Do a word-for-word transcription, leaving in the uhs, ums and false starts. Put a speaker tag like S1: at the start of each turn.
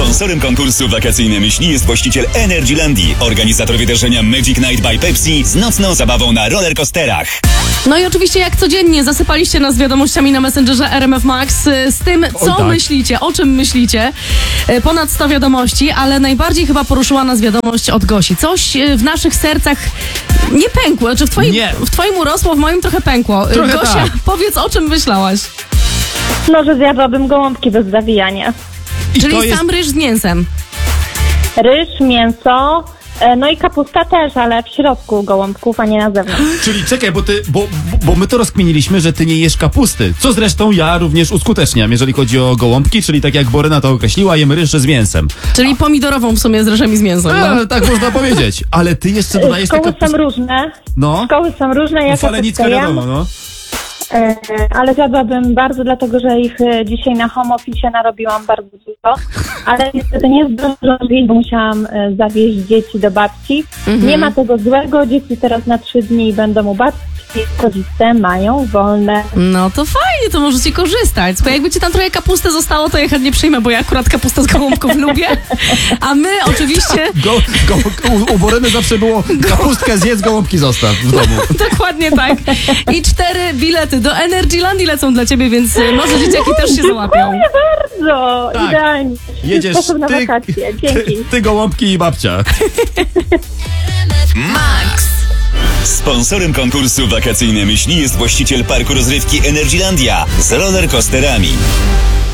S1: Sponsorem konkursu Wakacyjne Myśli jest właściciel Energylandii, organizator wydarzenia Magic Night by Pepsi z nocną zabawą na rollercoasterach.
S2: No i oczywiście jak codziennie zasypaliście nas wiadomościami na Messengerze R M F Max z tym, co
S3: O, tak.
S2: myślicie, o czym myślicie. Ponad sto wiadomości, ale najbardziej chyba poruszyła nas wiadomość od Gosi. Coś w naszych sercach nie pękło, znaczy w twoim,
S3: Nie.
S2: w twoim urosło, w moim trochę pękło.
S3: Trochę
S2: Gosia,
S3: tak.
S2: powiedz, o czym myślałaś?
S4: No, że zjadłabym gołąbki bez zawijania.
S3: I
S2: Czyli
S3: to jest...
S2: sam ryż z mięsem.
S4: Ryż, mięso, e, no i kapusta też, ale w środku gołąbków, a nie na zewnątrz.
S3: Czyli czekaj, bo, ty, bo, bo my to rozkminiliśmy, że ty nie jesz kapusty. Co zresztą ja również uskuteczniam, jeżeli chodzi o gołąbki, czyli tak jak Boryna to określiła, jem ryż z mięsem.
S2: Czyli pomidorową w sumie z ryżem i z mięsem. No.
S3: A, tak można powiedzieć. Ale ty jeszcze dodajesz te
S4: Szkoły są
S3: kapusty.
S4: różne.
S3: No,
S4: Szkoły są różne, ja
S3: falenicka
S4: kapustę
S3: wiadomo,
S4: jem,
S3: no.
S4: e, ale zjadłabym bardzo, dlatego że ich e, dzisiaj na home office narobiłam bardzo dużo. Ale niestety nie zdążyłam zjeść, bo musiałam e, zawieźć dzieci do babci.
S2: Mhm.
S4: Nie ma tego złego, dzieci teraz na trzy dni będą u babci, rodzice mają wolne.
S2: No to fajnie, to możecie korzystać. Słuchaj, jakby ci tam trochę kapusty zostało, to ja chętnie przyjmę, bo ja akurat kapustę z gołąbków lubię. A my oczywiście...
S3: Go, go, u, u Boryny zawsze było kapustkę zjedz, gołąbki zostaw w domu.
S2: Dokładnie tak. I cztery bilety do Energylandii lecą dla ciebie, więc y, może dzieciaki też się załapią.
S4: Dziękuję bardzo,
S3: Tak.
S4: idealnie.
S3: Jedziesz
S4: Sposób na
S3: ty,
S4: wakacje,
S3: ty,
S4: dzięki.
S3: ty gołąbki i babcia.
S1: Max. Sponsorem konkursu Wakacyjne Myśli jest właściciel parku rozrywki Energylandia z rollercoasterami.